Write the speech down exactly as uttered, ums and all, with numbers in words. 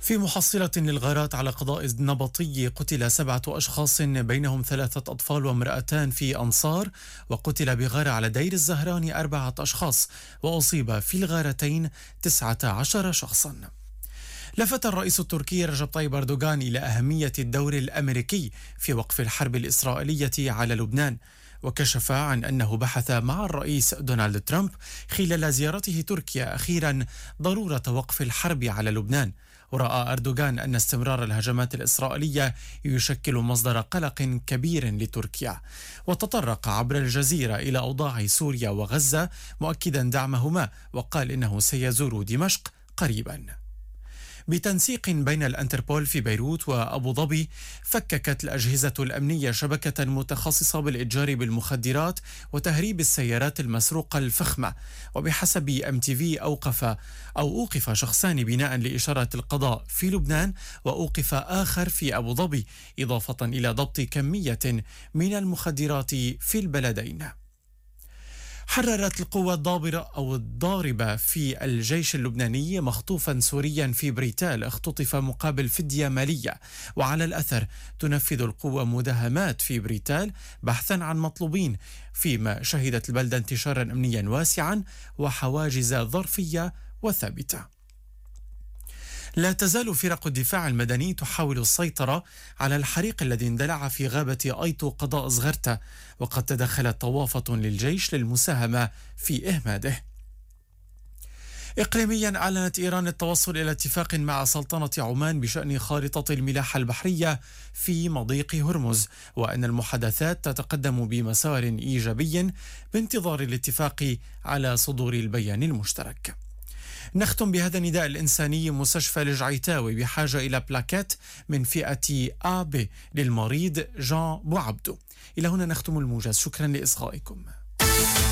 في محصلة للغارات على قضاء النبطي قتل سبعة أشخاص بينهم ثلاثة أطفال وامرأتان في أنصار، وقتل بغارة على دير الزهران أربعة أشخاص، وأصيب في الغارتين تسعة عشر شخصا. لفت الرئيس التركي رجب طيب أردوغان إلى أهمية الدور الأمريكي في وقف الحرب الإسرائيلية على لبنان، وكشف عن أنه بحث مع الرئيس دونالد ترامب خلال زيارته تركيا أخيرا ضرورة وقف الحرب على لبنان. ورأى أردوغان أن استمرار الهجمات الإسرائيلية يشكل مصدر قلق كبير لتركيا، وتطرق عبر الجزيرة إلى أوضاع سوريا وغزة مؤكدا دعمهما، وقال إنه سيزور دمشق قريبا. بتنسيق بين الانتربول في بيروت وأبو ظبي، فككت الأجهزة الأمنية شبكة متخصصة بالإتجار بالمخدرات وتهريب السيارات المسروقة الفخمة. وبحسب أم تي في أوقف أو أوقف شخصان بناء لإشارة القضاء في لبنان، وأوقف آخر في أبو ظبي، إضافة إلى ضبط كمية من المخدرات في البلدين. حررت القوى الضابرة أو الضاربة في الجيش اللبناني مخطوفا سوريا في بريتال اختطف مقابل فدية مالية، وعلى الأثر تنفذ القوى مداهمات في بريتال بحثا عن مطلوبين، فيما شهدت البلدة انتشارا أمنيا واسعا وحواجز ظرفية وثابتة. لا تزال فرق الدفاع المدني تحاول السيطرة على الحريق الذي اندلع في غابة أيتو قضاء زغرتة، وقد تدخلت طوافة للجيش للمساهمة في إهماده. إقليميا، أعلنت إيران التوصل إلى اتفاق مع سلطنة عمان بشأن خارطة الملاحة البحرية في مضيق هرمز، وأن المحادثات تتقدم بمسار إيجابي بانتظار الاتفاق على صدور البيان المشترك. نختم بهذا النداء الإنساني. مستشفى الجعيتاوي بحاجة إلى بلاكات من فئة آ بي للمريض جان بوعبدو. إلى هنا نختم الموجز، شكرا لإصغائكم.